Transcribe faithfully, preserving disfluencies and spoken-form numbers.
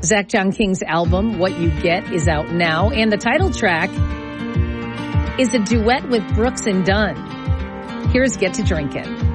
Zach John King's album, What You Get, is out now, and the title track is a duet with Brooks and Dunn. Here's Get to Drinkin'.